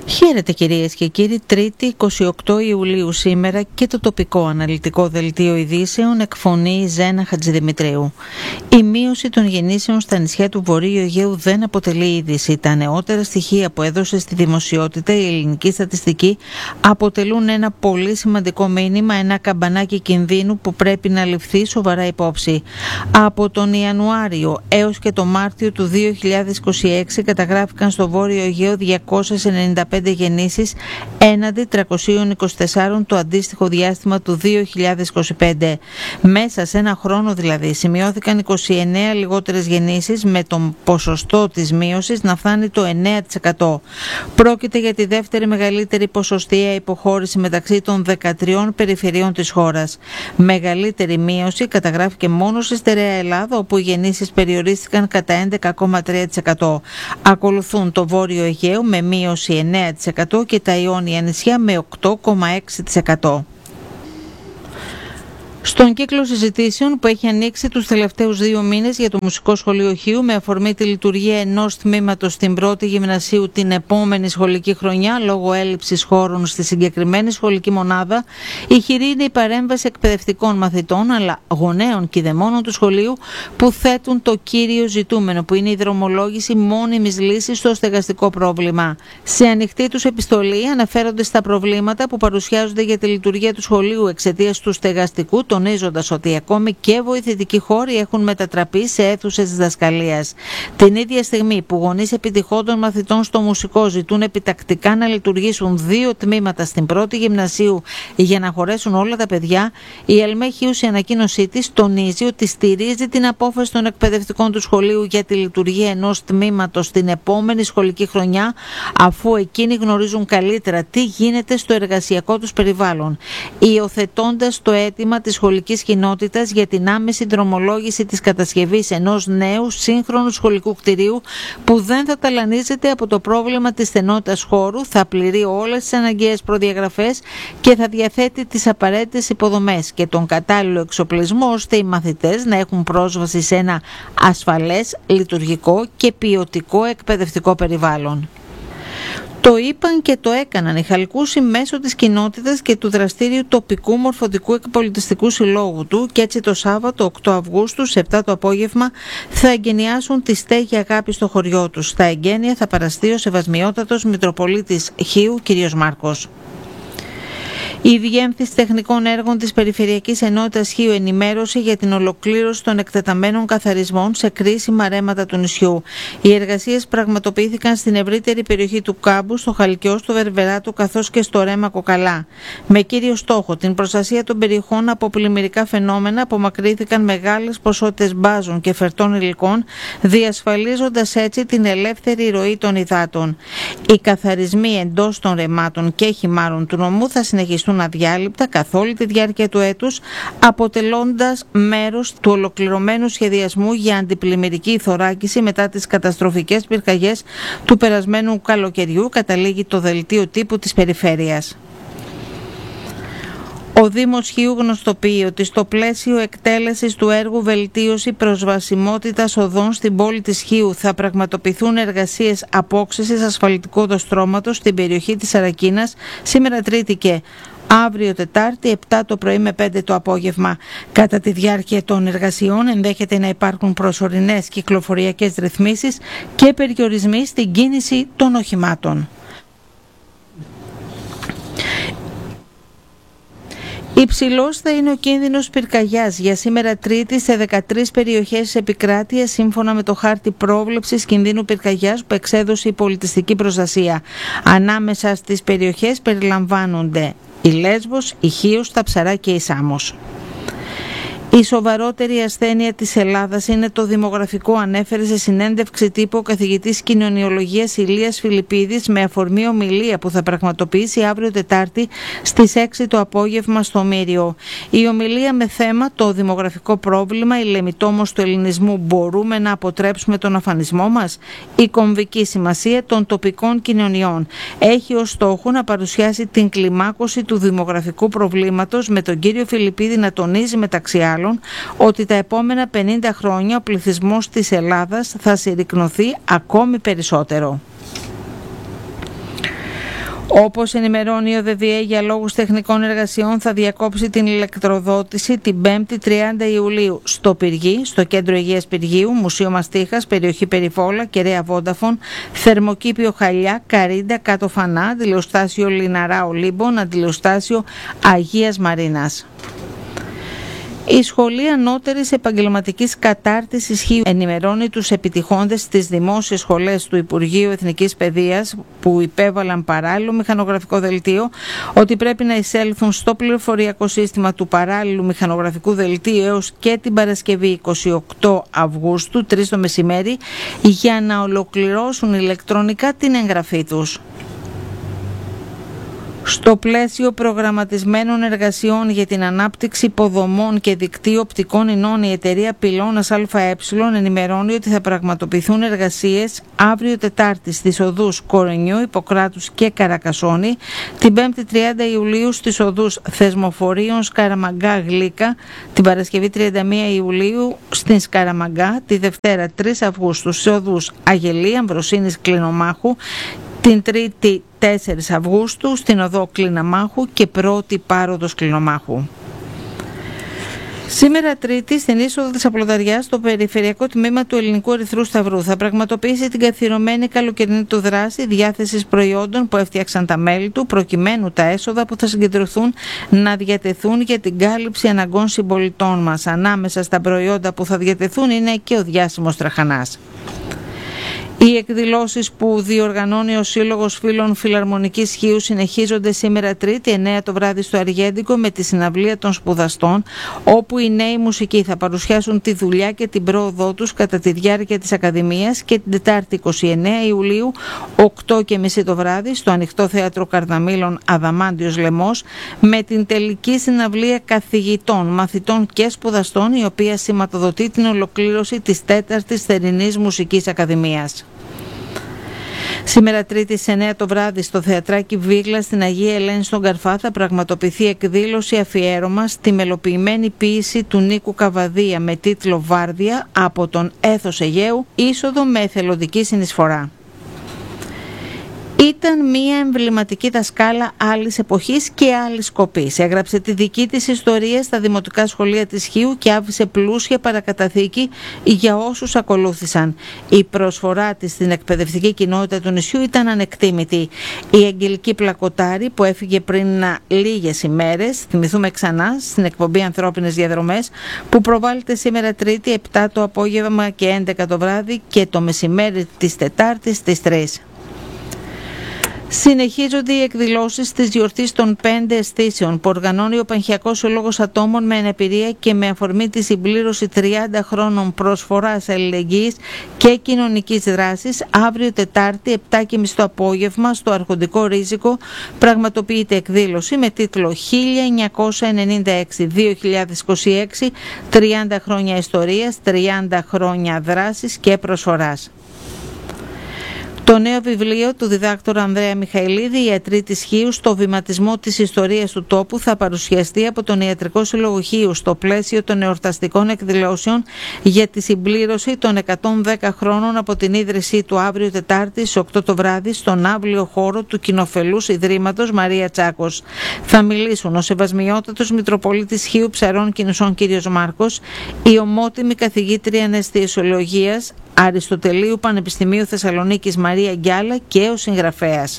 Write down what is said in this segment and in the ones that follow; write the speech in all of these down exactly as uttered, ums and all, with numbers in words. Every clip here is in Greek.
Χαίρετε κυρίες και κύριοι, Τρίτη εικοστή όγδοη Ιουλίου σήμερα και το τοπικό αναλυτικό δελτίο ειδήσεων εκφωνεί Ζένα Χατζηδημητρίου. Η μείωση των γεννήσεων στα νησιά του Βορείου Αιγαίου δεν αποτελεί είδηση. Τα νεότερα στοιχεία που έδωσε στη δημοσιότητα η ελληνική στατιστική αποτελούν ένα πολύ σημαντικό μήνυμα, ένα καμπανάκι κινδύνου που πρέπει να ληφθεί σοβαρά υπόψη. Από τον Ιανουάριο έως και το Μάρτιο του δύο χιλιάδες είκοσι έξι καταγράφηκαν στο Βόρειο Αιγαίο διακόσιες ενενήντα πέντε γεννήσεις έναντι τριακόσιες είκοσι τέσσερα το αντίστοιχο διάστημα του δύο χιλιάδες είκοσι πέντε. Μέσα σε ένα χρόνο δηλαδή σημειώθηκαν είκοσι εννέα λιγότερες γεννήσεις, με το ποσοστό της μείωσης να φτάνει το εννέα τοις εκατό. Πρόκειται για τη δεύτερη μεγαλύτερη ποσοστιαία υποχώρηση μεταξύ των δεκατριών περιφερειών της χώρας. Μεγαλύτερη μείωση καταγράφηκε μόνο στη στερεά Ελλάδα, όπου οι γεννήσεις περιορίστηκαν κατά έντεκα κόμμα τρία τοις εκατό. Ακολουθούν το Βόρειο Αιγαίο με μείωση εννέα τοις εκατό και τα Ιόνια νησιά με οκτώ κόμμα έξι τοις εκατό. Στον κύκλο συζητήσεων που έχει ανοίξει τους τελευταίους δύο μήνες για το Μουσικό Σχολείο Χίου με αφορμή τη λειτουργία ενός τμήματος στην πρώτη γυμνασίου την επόμενη σχολική χρονιά λόγω έλλειψης χώρων στη συγκεκριμένη σχολική μονάδα, η χειρή είναι η παρέμβαση εκπαιδευτικών μαθητών αλλά γονέων και δαιμόνων του σχολείου που θέτουν το κύριο ζητούμενο, που είναι η δρομολόγηση μόνιμης λύσης στο στεγαστικό πρόβλημα. Σε ανοιχτή τους επιστολή αναφέρονται στα προβλήματα που παρουσιάζονται για τη λειτουργία του σχολείου εξαιτίας του στεγαστικού, τονίζοντας ότι ακόμη και βοηθητικοί χώροι έχουν μετατραπεί σε αίθουσες διδασκαλίας. Την ίδια στιγμή που γονείς επιτυχόντων μαθητών στο μουσικό ζητούν επιτακτικά να λειτουργήσουν δύο τμήματα στην πρώτη γυμνασίου για να χωρέσουν όλα τα παιδιά, η ΕΛΜΕ Χίου σε ανακοίνωσή της τονίζει ότι στηρίζει την απόφαση των εκπαιδευτικών του σχολείου για τη λειτουργία ενός τμήματος την επόμενη σχολική χρονιά, αφού εκείνοι γνωρίζουν καλύτερα τι γίνεται στο εργασιακό τους περιβάλλον, υιοθετώντας το αίτημα της σχολικής κοινότητας για την άμεση δρομολόγηση της κατασκευής ενός νέου σύγχρονου σχολικού κτηρίου που δεν θα ταλανίζεται από το πρόβλημα της στενότητας χώρου, θα πληρεί όλες τις αναγκαίες προδιαγραφές και θα διαθέτει τις απαραίτητες υποδομές και τον κατάλληλο εξοπλισμό ώστε οι μαθητές να έχουν πρόσβαση σε ένα ασφαλές, λειτουργικό και ποιοτικό εκπαιδευτικό περιβάλλον. Το είπαν και το έκαναν οι Χαλκούσοι μέσω της κοινότητας και του δραστήριου τοπικού μορφωτικού και πολιτιστικού συλλόγου του, και έτσι το Σάββατο οκτώ Αυγούστου σε επτά το απόγευμα θα εγκαινιάσουν τη στέγη αγάπη στο χωριό τους. Στα εγγένεια θα παραστεί ο Σεβασμιότατος Μητροπολίτης Χίου κ. Μάρκος. Η Διεύθυνση Τεχνικών Έργων της Περιφερειακής Ενότητας Χίου ενημέρωσε για την ολοκλήρωση των εκτεταμένων καθαρισμών σε κρίσιμα ρέματα του νησιού. Οι εργασίες πραγματοποιήθηκαν στην ευρύτερη περιοχή του Κάμπου, στο Χαλκιό, στο Βερβεράτο καθώς και στο ρέμα Κοκαλά. Με κύριο στόχο την προστασία των περιοχών από πλημμυρικά φαινόμενα, απομακρύνθηκαν μεγάλες ποσότητες μπάζων και φερτών υλικών, διασφαλίζοντας έτσι την ελεύθερη ροή των υδάτων. Οι καθαρισμοί εντός των ρεμάτων και χυμάρων του νομού θα συνεχιστούν αδιάλειπτα καθ' όλη τη διάρκεια του έτους, αποτελώντας μέρος του ολοκληρωμένου σχεδιασμού για αντιπλημμυρική θωράκιση μετά τις καταστροφικές πυρκαγιές του περασμένου καλοκαιριού, καταλήγει το δελτίο τύπου της περιφέρειας. Ο Δήμος Χίου γνωστοποιεί ότι στο πλαίσιο εκτέλεσης του έργου βελτίωση προσβασιμότητας οδών στην πόλη της Χίου θα πραγματοποιηθούν εργασίες απόξυσης ασφαλτικού οδοστρώματος στην περιοχή της Αρακίνας σήμερα Τρίτη και αύριο Τετάρτη επτά το πρωί με πέντε το απόγευμα. Κατά τη διάρκεια των εργασιών ενδέχεται να υπάρχουν προσωρινές κυκλοφοριακές ρυθμίσεις και περιορισμοί στην κίνηση των οχημάτων. Υψηλός θα είναι ο κίνδυνος πυρκαγιάς για σήμερα Τρίτη σε δεκατρείς περιοχές της επικράτειας, σύμφωνα με το χάρτη πρόβλεψης κινδύνου πυρκαγιάς που εξέδωσε η πολιτιστική προστασία. Ανάμεσα στις περιοχές περιλαμβάνονται η Λέσβος, η Χίος, τα Ψαρά και η Σάμος. Η σοβαρότερη ασθένεια της Ελλάδας είναι το δημογραφικό, ανέφερε σε συνέντευξη τύπου ο καθηγητής κοινωνιολογίας Ηλίας Φιλιππίδης με αφορμή ομιλία που θα πραγματοποιήσει αύριο Τετάρτη στις έξι το απόγευμα στο Μύριο. Η ομιλία με θέμα το δημογραφικό πρόβλημα, η λεμιτόμος του ελληνισμού, μπορούμε να αποτρέψουμε τον αφανισμό μας, η κομβική σημασία των τοπικών κοινωνιών, έχει ως στόχο να παρουσιάσει την κλιμάκωση του δημογραφικού προβλήματος, με τον κύριο Φιλιππίδη να τονίζει μεταξύ άλλων ότι τα επόμενα πενήντα χρόνια ο πληθυσμός της Ελλάδας θα συρρικνωθεί ακόμη περισσότερο. Όπως ενημερώνει ο ΔΔΕ, για λόγους τεχνικών εργασιών θα διακόψει την ηλεκτροδότηση την πέμπτη τριάντα Ιουλίου στο Πυργή, στο Κέντρο Υγείας Πυργίου, Μουσείο Μαστίχας, περιοχή Περιβόλα, Κεραία Βόνταφων, Θερμοκήπιο Χαλιά, Καρίντα, Κάτω Φανά, αντιλιοστάσιο Λιναρά Ολύμπων, αντιλιοστάσιο Αγίας Μαρίνας. Η Σχολή Ανώτερης Επαγγελματικής Κατάρτισης Χίου ενημερώνει τους επιτυχώντες στις δημόσιες σχολές του Υπουργείου Εθνικής Παιδείας που υπέβαλαν παράλληλο μηχανογραφικό δελτίο ότι πρέπει να εισέλθουν στο πληροφοριακό σύστημα του παράλληλου μηχανογραφικού δελτίου έως και την Παρασκευή εικοστή ογδόη Αυγούστου, τρεις το μεσημέρι, για να ολοκληρώσουν ηλεκτρονικά την εγγραφή τους. Στο πλαίσιο προγραμματισμένων εργασιών για την ανάπτυξη υποδομών και δικτύου οπτικών ινών, η εταιρεία Πυλώνας ΑΕ ενημερώνει ότι θα πραγματοποιηθούν εργασίες αύριο Τετάρτη στις οδούς Κορενιού, Ιπποκράτους και Καρακασόνη, την πέμπτη τριάντα Ιουλίου στις οδούς Θεσμοφορίων, Σκαραμαγκά, Γλύκα, την Παρασκευή τριάντα μία Ιουλίου στην Σκαραμαγκά, τη Δευτέρα τρεις Αυγούστου στις οδούς Αγελή, Αμβροσίνης, Κλινομάχου, την Τρίτη τέσσερις Αυγούστου στην οδό Κλιναμάχου και πρώτη πάροδος Κλινομάχου. Σήμερα Τρίτη, στην είσοδο της Απλοδαριάς, το περιφερειακό τμήμα του Ελληνικού Ερυθρού Σταυρού θα πραγματοποιήσει την καθιερωμένη καλοκαιρινή του δράση διάθεσης προϊόντων που έφτιαξαν τα μέλη του, προκειμένου τα έσοδα που θα συγκεντρωθούν να διατεθούν για την κάλυψη αναγκών συμπολιτών μας. Ανάμεσα στα προϊόντα που θα διατεθούν είναι και ο διάσημος τραχανάς. Οι εκδηλώσεις που διοργανώνει ο Σύλλογος Φίλων Φιλαρμονικής Χίου συνεχίζονται σήμερα Τρίτη εννέα το βράδυ στο Αργέντικο με τη συναυλία των σπουδαστών, όπου οι νέοι μουσικοί θα παρουσιάσουν τη δουλειά και την πρόοδό τους κατά τη διάρκεια της Ακαδημίας, και την Τετάρτη εικοστή ενάτη Ιουλίου οκτώ και μισή το βράδυ στο Ανοιχτό Θέατρο Καρδαμήλων Αδαμάντιος Λεμός με την τελική συναυλία καθηγητών, μαθητών και σπουδαστών, η οποία σηματοδοτεί την ολοκλήρωση της τέταρτης Θερινής Μουσικής Ακαδημίας. Σήμερα Τρίτη σε εννέα το βράδυ στο Θεατράκι Βίγλα στην Αγία Ελένη στον Καρφά θα πραγματοποιηθεί εκδήλωση αφιέρωμα στη μελοποιημένη ποίηση του Νίκου Καβαδία με τίτλο «Βάρδια» από τον Έθος Αιγαίου, είσοδο με εθελοντική συνεισφορά. Ήταν μια εμβληματική δασκάλα άλλης εποχής και άλλης σκοπής. Έγραψε τη δική της ιστορία στα δημοτικά σχολεία της Χίου και άφησε πλούσια παρακαταθήκη για όσους ακολούθησαν. Η προσφορά της στην εκπαιδευτική κοινότητα του νησιού ήταν ανεκτήμητη. Η Αγγελική Πλακοτάρη, που έφυγε πριν λίγες ημέρες, θυμηθούμε ξανά στην εκπομπή Ανθρώπινες Διαδρομές, που προβάλλεται σήμερα Τρίτη επτά το απόγευμα και έντεκα το βράδυ και το μεσημέρι της Τετάρτης στις τρεις. Συνεχίζονται οι εκδηλώσεις της γιορτής των πέντε αισθήσεων που οργανώνει ο Πανχιακός Σύλλογος Ατόμων με Αναπηρία και με αφορμή τη συμπλήρωση τριάντα χρόνων προσφοράς αλληλεγγύης και κοινωνικής δράσης. Αύριο Τετάρτη επτά και μισή το απόγευμα στο Αρχοντικό Ρίζικο πραγματοποιείται εκδήλωση με τίτλο χίλια εννιακόσια ενενήντα έξι με δύο χιλιάδες είκοσι έξι, τριάντα χρόνια ιστορίας, τριάντα χρόνια δράσης και προσφοράς. Το νέο βιβλίο του διδάκτορα Ανδρέα Μιχαηλίδη, «Οι Ιατροί της Χίου στο βηματισμό της ιστορίας του τόπου», θα παρουσιαστεί από τον Ιατρικό Σύλλογο Χίου στο πλαίσιο των εορταστικών εκδηλώσεων για τη συμπλήρωση των εκατόν δέκα χρόνων από την ίδρυσή του αύριο Τετάρτη στις οκτώ το βράδυ στον αύλιο χώρο του Κοινοφελούς Ιδρύματος Μαρία Τσάκος. Θα μιλήσουν ο Σεβασμιότατος Μητροπολίτης Χίου Ψαρών και Νησών κ. Μάρκος, η ομότιμη καθηγήτρια αναισθησιολογίας Αριστοτελείου Πανεπιστημίου Θεσσαλονίκης Μαρία Γκιάλα και ο συγγραφέας.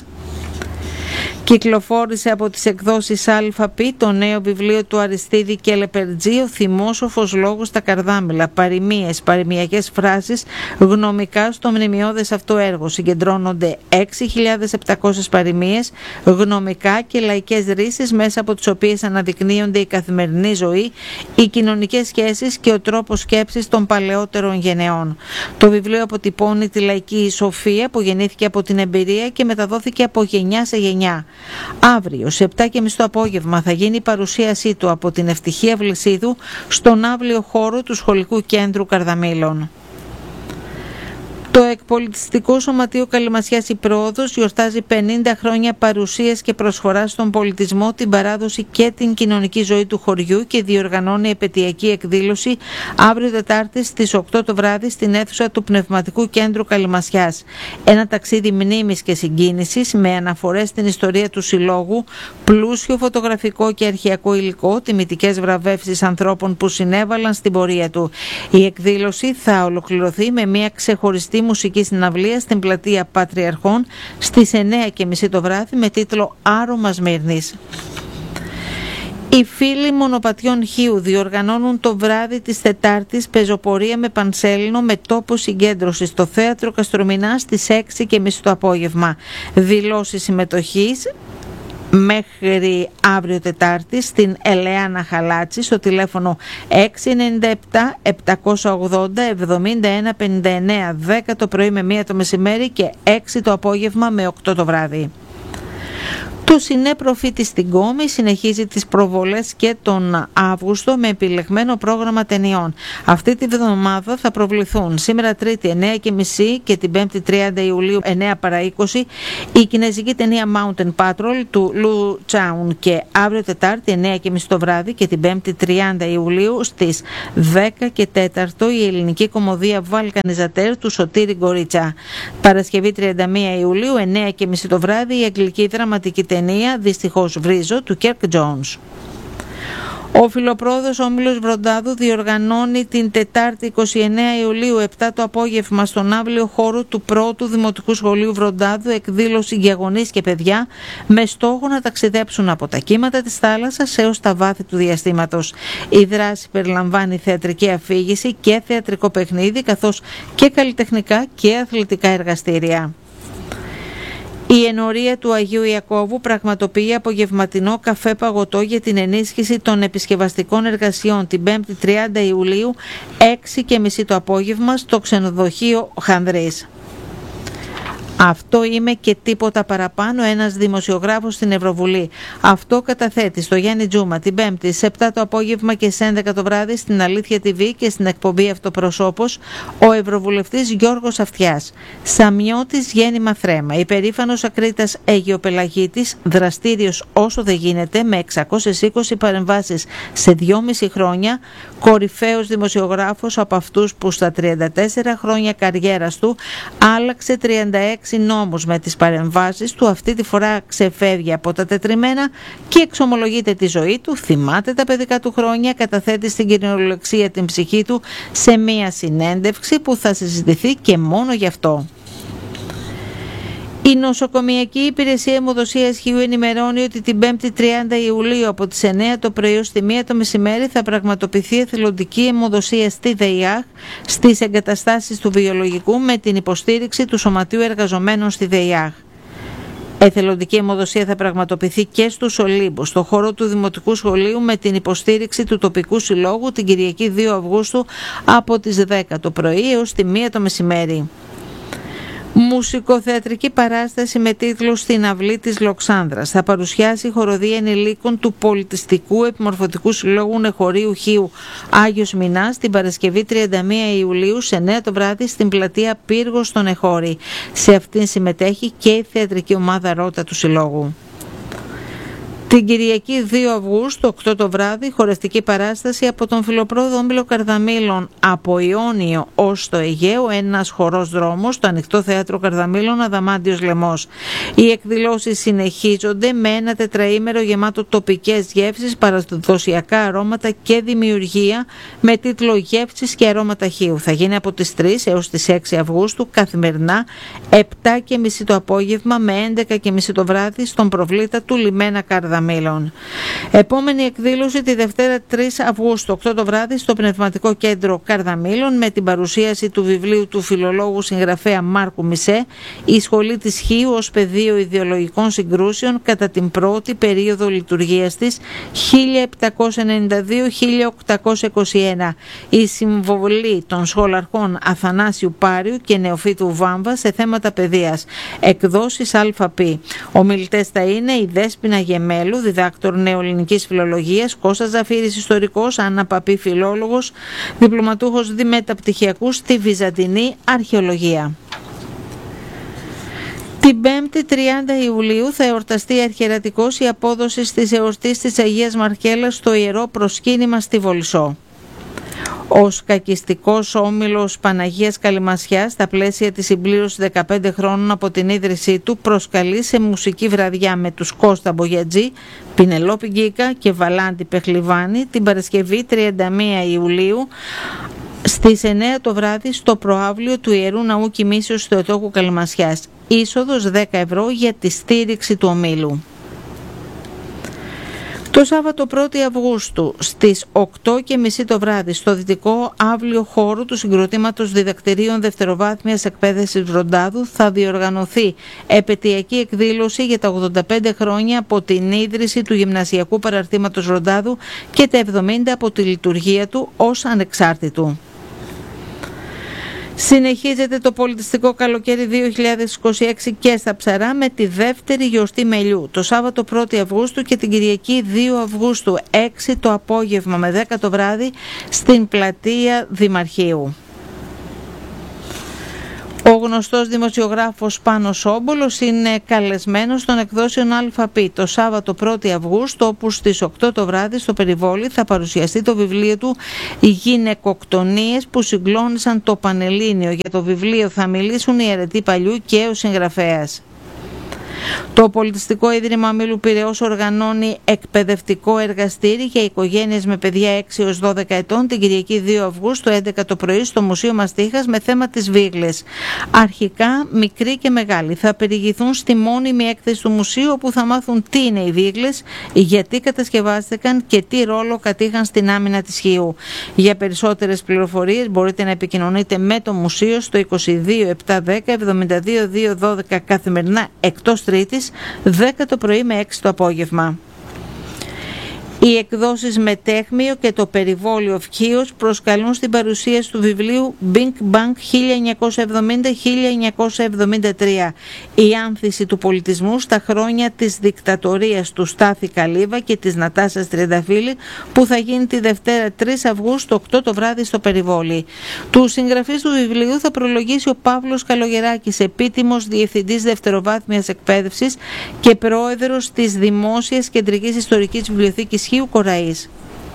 Κυκλοφόρησε από τις εκδόσεις ΑΠ το νέο βιβλίο του Αριστίδη και Λεπερτζή, «Ο θυμόσοφος λόγος στα καρδάμιλα», παροιμίες, παροιμιακές φράσεις, γνωμικά στο μνημειώδες αυτό έργο. Συγκεντρώνονται έξι χιλιάδες επτακόσιες παροιμίες, γνωμικά και λαϊκές ρίσεις, μέσα από τις οποίες αναδεικνύονται η καθημερινή ζωή, οι κοινωνικές σχέσεις και ο τρόπος σκέψης των παλαιότερων γενεών. Το βιβλίο αποτυπώνει τη λαϊκή σοφία που γεννήθηκε από την εμπειρία και μεταδόθηκε από γενιά σε γενιά. Αύριο σε επτά και μισή το απόγευμα θα γίνει η παρουσίασή του από την Ευτυχία Βλυσίδου στον αύλιο χώρο του Σχολικού Κέντρου Καρδαμήλων. Το Εκπολιτιστικό Σωματείο Καλυμασιάς η Πρόοδος γιορτάζει πενήντα χρόνια παρουσίας και προσφοράς στον πολιτισμό, την παράδοση και την κοινωνική ζωή του χωριού και διοργανώνει επετειακή εκδήλωση αύριο Τετάρτη στις οκτώ το βράδυ στην αίθουσα του Πνευματικού Κέντρου Καλυμασιάς. Ένα ταξίδι μνήμης και συγκίνησης με αναφορές στην ιστορία του συλλόγου, πλούσιο φωτογραφικό και αρχαιακό υλικό, τιμητικές βραβεύσεις ανθρώπων που συνέβαλαν στην πορεία του. Η εκδήλωση θα ολοκληρωθεί με μια ξεχωριστή μουσική συναυλία στην πλατεία Πατριαρχών στις εννιά και μισή το βράδυ με τίτλο «Άρωμα Σμύρνης». Οι φίλοι Μονοπατιών Χίου διοργανώνουν το βράδυ της Τετάρτης πεζοπορία με πανσέλινο με τόπο συγκέντρωση στο Θέατρο Καστρομηνά στις έξι και μισή το απόγευμα. Δηλώσεις συμμετοχής μέχρι αύριο Τετάρτη στην Ελεάνα Χαλάτση στο τηλέφωνο έξι εννιά επτά επτακόσια ογδόντα εβδομήντα ένα πενήντα εννέα δέκα το πρωί με μία το μεσημέρι και έξι το απόγευμα με οκτώ το βράδυ. Το Σινέ Προφήτη στην Κόμη συνεχίζει τις προβολές και τον Αύγουστο με επιλεγμένο πρόγραμμα ταινιών. Αυτή τη βδομάδα θα προβληθούν σήμερα Τρίτη εννιά και μισή και την Πέμπτη τριάντα Ιουλίου εννιά παρά είκοσι η κινέζικη ταινία Mountain Patrol του Λου Τσάουν και αύριο Τετάρτη εννιά και μισή το βράδυ και την Πέμπτη τριάντα Ιουλίου στις δέκα και τέσσερα η ελληνική κομμωδία Βαλκανιζατέρ του Σωτήρη Γκορίτσα. Παρασκευή τριάντα μία Ιουλίου εννιά και μισή το βράδυ η αγγλική δραματική ταινία «Δυστυχώς βρίζω» του Κέρκ Τζόνς. Ο Φιλοπρόοδος Όμιλος Βροντάδου διοργανώνει την Τετάρτη είκοσι εννέα Ιουλίου επτά το απόγευμα στον αύλιο χώρο του πρώτου Δημοτικού Σχολείου Βροντάδου εκδήλωση για γονείς και παιδιά με στόχο να ταξιδέψουν από τα κύματα της θάλασσας έως τα βάθη του διαστήματος. Η δράση περιλαμβάνει θεατρική αφήγηση και θεατρικό παιχνίδι καθώς και καλλιτεχνικά και αθλητικά εργαστήρια. Η ενορία του Αγίου Ιακώβου πραγματοποιεί απογευματινό καφέ παγωτό για την ενίσχυση των επισκευαστικών εργασιών την Πέμπτη τριάντα Ιουλίου έξι και μισή το απόγευμα στο ξενοδοχείο Χανδρής. Αυτό είμαι και τίποτα παραπάνω, ένας δημοσιογράφος στην Ευρωβουλή. Αυτό καταθέτει στο Γιάννη Τζούμα την Πέμπτη σε επτά το απόγευμα και σε έντεκα το βράδυ στην Αλήθεια τι βι και στην εκπομπή Αυτοπροσώπος ο Ευρωβουλευτής Γιώργος Αυτιάς. Σαμιώτης γέννημα θρέμα. Υπερήφανος ακρίτας Αιγιοπελαγίτης, δραστήριος όσο δεν γίνεται με εξακόσιες είκοσι παρεμβάσεις σε δυόμιση χρόνια, κορυφαίος δημοσιογράφος από αυτούς που στα τριάντα τέσσερα χρόνια καριέρας του άλλαξε τριάντα έξι νόμους με τις παρεμβάσεις του, αυτή τη φορά ξεφεύγει από τα τετριμμένα και εξομολογείται τη ζωή του, θυμάται τα παιδικά του χρόνια, καταθέτει στην κυριολεξία την ψυχή του σε μία συνέντευξη που θα συζητηθεί και μόνο γι' αυτό. Η Νοσοκομιακή Υπηρεσία Αιμοδοσίας Χίου ενημερώνει ότι την Πέμπτη τριάντα Ιουλίου από τις εννιά το πρωί ως τη μία το μεσημέρι θα πραγματοποιηθεί εθελοντική αιμοδοσία στη ΔΕΙΑΧ στις εγκαταστάσεις του βιολογικού με την υποστήριξη του Σωματείου Εργαζομένων στη ΔΕΙΑΧ. Εθελοντική αιμοδοσία θα πραγματοποιηθεί και στους Ολύμπους, στο χώρο του Δημοτικού Σχολείου με την υποστήριξη του τοπικού συλλόγου την Κυριακή δύο Αυγούστου από τις δέκα το πρωί έως τη μία το μεσημέρι. Μουσικοθεατρική παράσταση με τίτλο «Στην αυλή της Λοξάνδρας» θα παρουσιάσει η χοροδία ενηλίκων του Πολιτιστικού Επιμορφωτικού Συλλόγου Νεχωρίου Χίου Άγιος Μινάς την Παρασκευή τριάντα μία Ιουλίου σε εννιά το βράδυ στην πλατεία Πύργος στο Νεχώρι. Σε αυτήν συμμετέχει και η θεατρική ομάδα Ρότα του Συλλόγου. Την Κυριακή δύο Αυγούστου, οκτώ το βράδυ, χορευτική παράσταση από τον Φιλοπρόοδο Όμιλο Καρδαμήλων από Ιόνιο ως το Αιγαίο, ένας χορός δρόμος, στο Ανοιχτό Θέατρο Καρδαμήλων, Αδαμάντιος Λαιμός. Οι εκδηλώσεις συνεχίζονται με ένα τετραήμερο γεμάτο τοπικές γεύσεις, παραδοσιακά αρώματα και δημιουργία με τίτλο «Γεύσεις και αρώματα Χίου». Θα γίνει από τις τρεις έως τις έξι Αυγούστου καθημερινά, επτά και μισή το απόγευμα με έντεκα και μισή το βράδυ στον προβλήτα του Λιμένα Καρδαμήλων. Επόμενη εκδήλωση τη Δευτέρα τρεις Αυγούστου, οκτώ το βράδυ, στο Πνευματικό Κέντρο Καρδαμήλων με την παρουσίαση του βιβλίου του φιλολόγου συγγραφέα Μάρκου Μισέ «Η Σχολή της Χίου ως πεδίο ιδεολογικών συγκρούσεων κατά την πρώτη περίοδο λειτουργίας της χίλια επτακόσια ενενήντα δύο με χίλια οκτακόσια είκοσι ένα». Η συμβολή των σχολαρχών Αθανάσιου Πάριου και Νεοφύτου Βάμβα σε θέματα παιδείας. Εκδόσεις ΑΠ. Ομιλητές θα είναι η Δέσποινα Γεμέλου, διδάκτορ νεοελληνικής φιλολογίας, Κώστας Ζαφύρης, ιστορικός, Άννα Παπή, φιλόλογος, διπλωματούχος διμεταπτυχιακού στη Βυζαντινή Αρχαιολογία. Την Πέμπτη τριάντα Ιουλίου θα εορταστεί αρχιερατικώς η απόδοση της εορτής της Αγίας Μαρκέλας στο Ιερό Προσκύνημα στη Βολισσό. Ο σκακιστικός όμιλος Παναγίας Καλυμασιάς, στα πλαίσια της συμπλήρωσης δεκαπέντε χρόνων από την ίδρυσή του, προσκαλεί σε μουσική βραδιά με τους Κώστα Μπογιατζή, Πινελόπη Γκίκα και Βαλάντη Πεχλιβάνη την Παρασκευή τριάντα μία Ιουλίου στις εννέα το βράδυ στο προαύλιο του Ιερού Ναού Κοιμήσεως Θεοτόκου Καλυμασιάς. Είσοδος δέκα ευρώ για τη στήριξη του ομίλου. Το Σάββατο πρώτη Αυγούστου στις οκτώ και μισή το βράδυ στο δυτικό αύλιο χώρο του Συγκροτήματος Διδακτηρίων Δευτεροβάθμιας Εκπαίδευσης Βροντάδου θα διοργανωθεί επετειακή εκδήλωση για τα ογδόντα πέντε χρόνια από την ίδρυση του Γυμνασιακού Παραρτήματος Βροντάδου και τα εβδομήντα από τη λειτουργία του ως ανεξάρτητου. Συνεχίζεται το πολιτιστικό καλοκαίρι δύο χιλιάδες είκοσι έξι και στα Ψαρά με τη δεύτερη γιορτή μελιού, το Σάββατο πρώτη Αυγούστου και την Κυριακή δύο Αυγούστου, έξι το απόγευμα με δέκα το βράδυ στην πλατεία Δημαρχείου. Ο γνωστός δημοσιογράφος Πάνος Όμπολος είναι καλεσμένος των εκδόσεων ΑΠ το Σάββατο πρώτη Αυγούστου, όπου στις οκτώ το βράδυ στο Περιβόλι θα παρουσιαστεί το βιβλίο του «Οι γυναικοκτονίες που συγκλώνησαν το Πανελλήνιο». Για το βιβλίο θα μιλήσουν οι αιρετοί παλιού και ο συγγραφέας. Το Πολιτιστικό Ίδρυμα Ομίλου Πειραιώς οργανώνει εκπαιδευτικό εργαστήρι για οικογένειες με παιδιά έξι έως δώδεκα ετών την Κυριακή δύο Αυγούστου έντεκα το πρωί στο Μουσείο Μαστίχας με θέμα τις βίγλες. Αρχικά μικροί και μεγάλοι θα περιηγηθούν στη μόνιμη έκθεση του μουσείου, όπου θα μάθουν τι είναι οι βίγλες, γιατί κατασκευάστηκαν και τι ρόλο κατήχαν στην άμυνα της Χίου. Για περισσότερες πληροφορίες μπορείτε να επικοινωνείτε με το μουσείο στο είκοσι δύο επτακόσια δέκα εβδομήντα δύο διακόσια δώδεκα καθημερινά εκτός Τρίτης, δέκα το πρωί με έξι το απόγευμα. Οι εκδόσεις Μετέχμιο και το Περιβόλιο Φκίος προσκαλούν στην παρουσίαση του βιβλίου Big Bang χίλια εννιακόσια εβδομήντα με χίλια εννιακόσια εβδομήντα τρία, η άνθηση του πολιτισμού στα χρόνια της δικτατορίας του Στάθη Καλίβα και της Νατάσας Τριανταφύλλη, που θα γίνει τη Δευτέρα τρεις Αυγούστου οκτώ το βράδυ στο Περιβόλι. Του συγγραφείς του βιβλίου θα προλογίσει ο Παύλος Καλογεράκης, επίτιμος διευθυντής δευτεροβάθμιας εκπαίδευσης και πρόεδρος της Δημόσιας Κεντρικής Ιστορικής Βιβλιοθήκης Χίου Κοραής.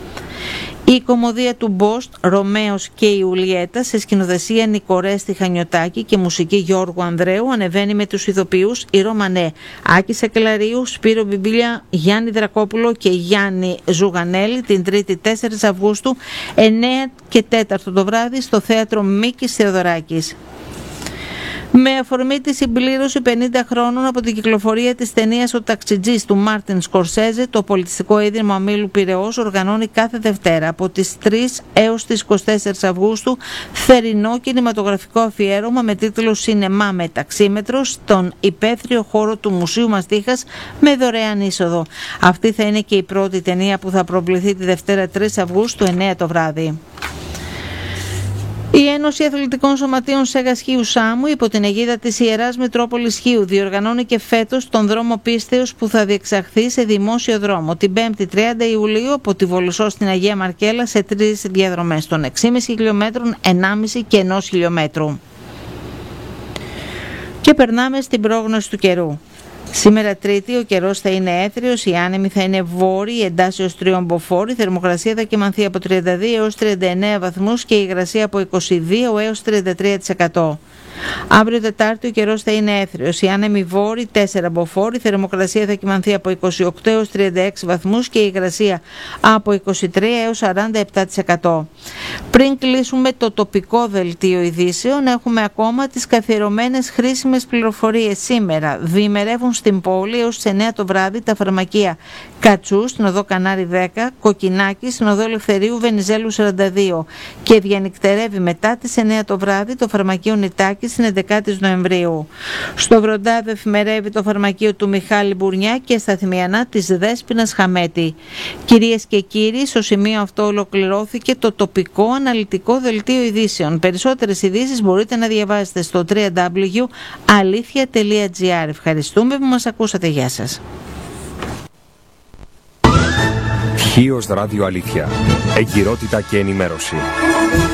Η κωμωδία του Μπόστ, Ρωμαίος και η Ιουλιέτα, σε σκηνοθεσία Νικορέστη Χανιωτάκη και μουσική Γιώργου Ανδρέου, ανεβαίνει με τους ηθοποιούς η Ρωμανέ, Άκη Σακελαρίου, Σπύρο Μπιμπίλια, Γιάννη Δρακόπουλο και Γιάννη Ζουγανέλη την Τρίτη τέσσερις Αυγούστου εννέα και τέσσερα το βράδυ στο θέατρο Μίκης Θεοδωράκης. Με αφορμή τη συμπλήρωση πενήντα χρόνων από την κυκλοφορία της ταινίας «Ο Ταξιτζής» του Μάρτιν Σκορσέζε, το Πολιτιστικό Ίδρυμα Ομίλου Πειραιώς οργανώνει κάθε Δευτέρα από τις τρεις έως τις είκοσι τέσσερις Αυγούστου θερινό κινηματογραφικό αφιέρωμα με τίτλο «Σινεμά με ταξίμετρο» στον υπαίθριο χώρο του Μουσείου Μαστίχας με δωρεάν είσοδο. Αυτή θα είναι και η πρώτη ταινία που θα προβληθεί τη Δευτέρα τρεις Αυγούστου εννέα το βράδυ. Η Ένωση Αθλητικών Σωματείων Σέγας Χίου Σάμου, υπό την αιγίδα της Ιεράς Μητρόπολης Χίου, διοργανώνει και φέτος τον δρόμο πίστεως που θα διεξαχθεί σε δημόσιο δρόμο την Πέμπτη τριάντα Ιουλίου από τη Βολισσό στην Αγία Μαρκέλα σε τρεις διαδρομές των έξι κόμμα πέντε χιλιόμετρων, ενάμιση και ενός χιλιόμετρου. Και περνάμε στην πρόγνωση του καιρού. Σήμερα Τρίτη ο καιρός θα είναι έθριος, η άνεμη θα είναι βόρειοι, εντάσσεως τριών μποφόρ, η θερμοκρασία θα κυμανθεί από τριάντα δύο έως τριάντα εννέα βαθμούς και η υγρασία από είκοσι δύο έως τριάντα τρία τοις εκατό. Αύριο Τετάρτη ο καιρός θα είναι έθριος, η άνεμη βόρειοι, τέσσερα μποφόρ, η θερμοκρασία θα κυμανθεί από είκοσι οκτώ έως τριάντα έξι βαθμούς και η υγρασία από είκοσι τρία έως σαράντα επτά τοις εκατό. Πριν κλείσουμε το τοπικό δελτίο ειδήσεων, έχουμε ακόμα τις καθιερωμένες χρήσιμες πληροφορίες. Σήμερα διημερεύουν στην πόλη έως τις εννέα το βράδυ τα φαρμακεία Κατσού στην οδό Κανάρι δέκα, Κοκκινάκη στην οδό Ελευθερίου Βενιζέλου σαράντα δύο και διανυκτερεύει μετά τις εννέα το βράδυ το φαρμακείο Νητάκη στην εβδομήντα Νοεμβρίου. Στο Βροντάδο εφημερεύει το φαρμακείο του Μιχάλη Μπουρνιά και στα Θημιανά της Δέσποινας Χαμέτη. Κυρίες και κύριοι, στο σημείο αυτό ολοκληρώθηκε το τοπικό αναλυτικό δελτίο ειδήσεων. Περισσότερες ειδήσεις μπορείτε να διαβάσετε στο double-u double-u double-u τελεία αλήθεια τελεία τζι άρ. Ευχαριστούμε που μας ακούσατε. Γεια σας. Χίος Ράδιο Αλήθεια. Εγκυρότητα και ενημέρωση.